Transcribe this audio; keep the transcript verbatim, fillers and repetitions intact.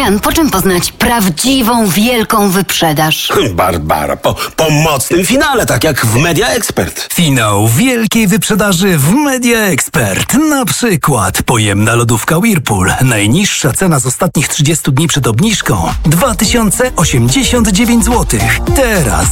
Adrian, po czym poznać prawdziwą, wielką wyprzedaż? Barbara, po, po mocnym finale, tak jak w Media Expert. Finał wielkiej wyprzedaży w Media Expert. Na przykład pojemna lodówka Whirlpool. Najniższa cena z ostatnich trzydziestu dni przed obniżką dwa tysiące osiemdziesiąt dziewięć złotych. Teraz